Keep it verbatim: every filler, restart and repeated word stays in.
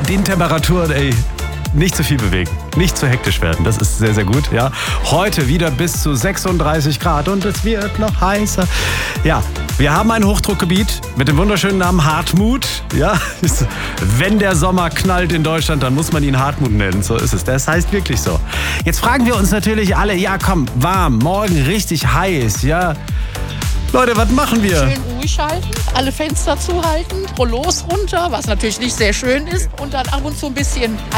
den Temperaturen, ey, nicht zu viel bewegen, nicht zu hektisch werden. Das ist sehr, sehr gut. Ja. Heute wieder bis zu sechsunddreißig Grad und es wird noch heißer. Ja, wir haben ein Hochdruckgebiet mit dem wunderschönen Namen Hartmut. Ja, wenn der Sommer knallt in Deutschland, dann muss man ihn Hartmut nennen. So ist es. Das heißt wirklich so. Jetzt fragen wir uns natürlich alle, ja komm, warm, morgen richtig heiß, ja. Leute, was machen wir? Schön ruhig halten, alle Fenster zuhalten, Rollos runter, was natürlich nicht sehr schön ist, und dann ab und zu ein bisschen